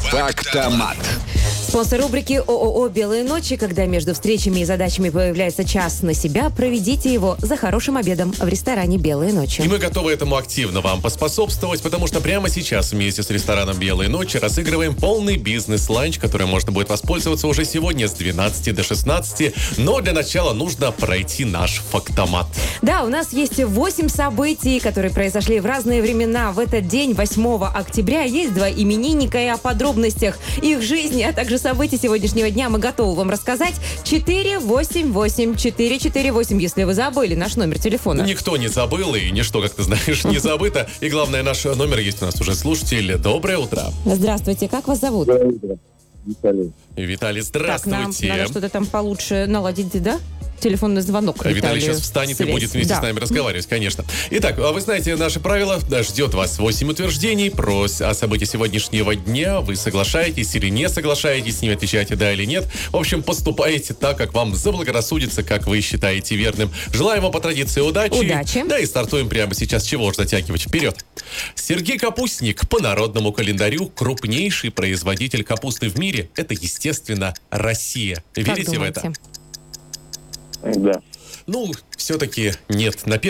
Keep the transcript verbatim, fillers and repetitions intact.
Фактомат. Спонсор рубрики ООО «Белые ночи». Когда между встречами и задачами появляется час на себя, проведите его за хорошим обедом в ресторане «Белые ночи». И мы готовы этому активно вам поспособствовать, потому что прямо сейчас вместе с рестораном «Белые ночи» разыгрываем полный бизнес-ланч, который можно будет воспользоваться уже сегодня с двенадцати до шестнадцати. Но для начала нужно пройти наш фактомат. Да, у нас есть восемь событий, которые произошли в разные времена. В этот день, восьмого октября, есть два именинника, и о подробностях их жизни, а также событий сегодняшнего дня мы готовы вам рассказать. четыре восемь восемь четыре четыре восемь, если вы забыли наш номер телефона. Никто не забыл, и ничто, как ты знаешь, не забыто. И главное, наш номер есть у нас уже слушатель. Доброе утро. Здравствуйте, как вас зовут? Виталий. Виталий, Так, нам здравствуйте. надо что-то там получше наладить, да? Телефонный звонок. Виталий Виталию сейчас встанет связь. и будет вместе Да. с нами разговаривать, конечно. Итак, вы знаете наши правила. Ждет вас восемь утверждений про о событии сегодняшнего дня. Вы соглашаетесь или не соглашаетесь с ними, отвечаете да или нет. В общем, поступаете так, как вам заблагорассудится, как вы считаете верным. Желаем вам по традиции удачи. Удачи. Да, и стартуем прямо сейчас. Чего ж затягивать? Вперед. Сергей Капустник по народному календарю крупнейший производитель капусты в мире. Это, естественно, Россия. Как Верите в думаете? это? Да. Ну, все-таки нет. На